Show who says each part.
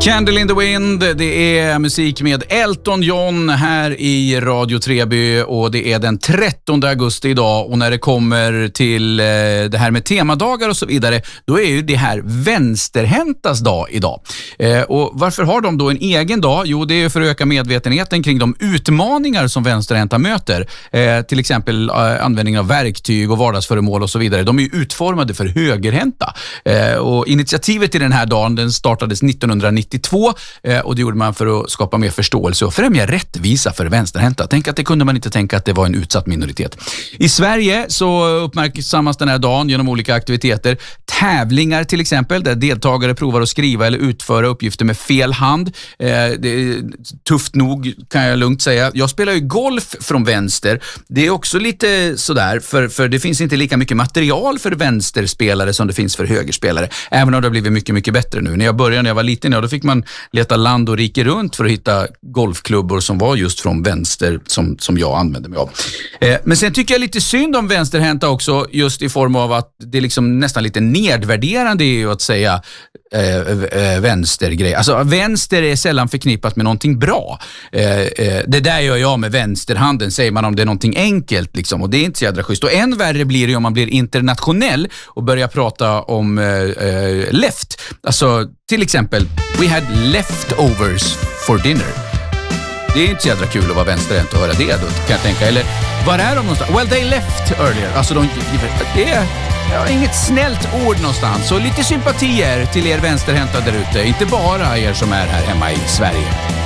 Speaker 1: Candle in the Wind, det är musik med Elton John här i Radio Treby och det är den 13 augusti idag och när det kommer till det här med temadagar och så vidare, då är ju det här vänsterhäntas dag idag. Och varför har de då en egen dag? Jo, det är för att öka medvetenheten kring de utmaningar som vänsterhänta möter. Till exempel användning av verktyg och vardagsföremål och så vidare. De är ju utformade för högerhänta. Och initiativet till den här dagen, den startades 1992 och det gjorde man för att skapa mer förståelse och främja rättvisa för vänsterhänta. Tänk att det kunde man inte tänka att det var en utsatt minoritet. I Sverige så uppmärksammas den här dagen genom olika aktiviteter. Tävlingar till exempel, där deltagare provar att skriva eller utföra uppgifter med fel hand. Det är tufft nog kan jag lugnt säga. Jag spelar ju golf från vänster. Det är också lite sådär, för det finns inte lika mycket material för vänsterspelare som det finns för högerspelare. Även om det har blivit mycket, mycket bättre nu. När jag började, när jag var liten, då fick man leta land och rike runt för att hitta golfklubbor som var just från vänster som jag använde mig av. Men sen tycker jag lite synd om vänsterhänta också, just i form av att det är liksom nästan lite nedvärderande är ju att säga vänstergrej. Alltså vänster är sällan förknippat med någonting bra. Det där gör jag med vänsterhanden, säger man om det är någonting enkelt liksom, och det är inte så jädra schysst. Och än värre blir det om man blir internationell och börjar prata om left. Alltså till exempel, we had leftovers for dinner. Det är inte så jädra kul att vara vänsterhänt och höra det då, kan jag tänka. Eller, var är de någonstans? Well, they left earlier. Alltså, det är inget snällt ord någonstans. Så lite sympatier till er vänsterhänta där ute. Inte bara er som är här hemma i Sverige.